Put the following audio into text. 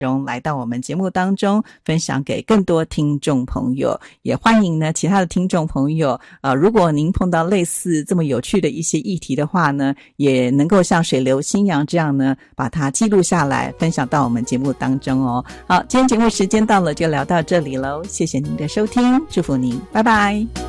容来到我们节目当中，分享给更多听众朋友。也欢迎呢其他的听众朋友如果您碰到类似这么有趣的一些议题的话呢，也能够像水流新阳这样呢把它记录下来，分享到我们节目当中哦。好，今天节目时间到了，就聊到这里咯，谢谢您的收听，祝福您，拜拜。